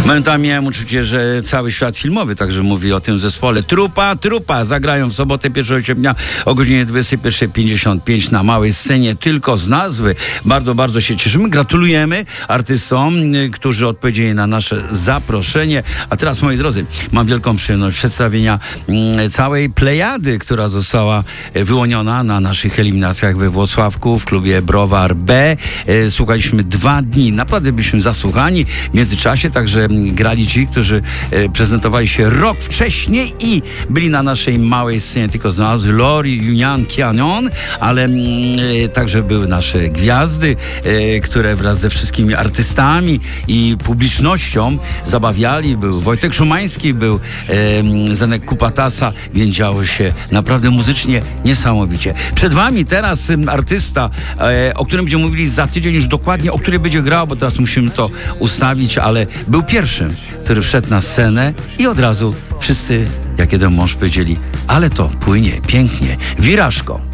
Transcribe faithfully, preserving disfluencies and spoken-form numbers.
Momentami miałem uczucie, że cały świat filmowy także mówi o tym zespole. Trupa, trupa zagrają w sobotę pierwszego sierpnia o godzinie dwudziestej pierwszej pięćdziesiąt pięć na małej scenie. Tylko z nazwy. Bardzo, bardzo się cieszymy. Gratulujemy artystom, którzy odpowiedzieli na nasze zaproszenie. A teraz, moi drodzy, mam wielką przyjemność przedstawienia całej plejady, która została wyłoniona na naszych eliminacjach we Włocławku w klubie Browar B. Słuchaliśmy dwa dni. Naprawdę byliśmy zasłuchani. W międzyczasie także grali ci, którzy prezentowali się rok wcześniej i byli na naszej małej scenie, tylko z nazwy Lori, Yunian, Kianon, ale e, także były nasze gwiazdy, e, które wraz ze wszystkimi artystami i publicznością zabawiali. Był Wojtek Szumański, był e, Zenek Kupatasa, więc działo się naprawdę muzycznie niesamowicie. Przed wami teraz artysta, e, o którym będziemy mówili za tydzień już dokładnie, o którym będzie grał, bo teraz musimy to ustawić, ale był pierwszym, który wszedł na scenę i od razu wszyscy, jak jeden mąż, powiedzieli, ale to płynie pięknie. Wirażko.